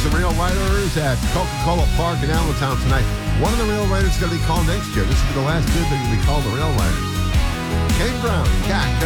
some Rail Riders at Coca-Cola Park in Allentown tonight. One of the Rail Riders is going to be called next year. This will be the last bid that will be called the Rail Riders. Kane Brown, Cat.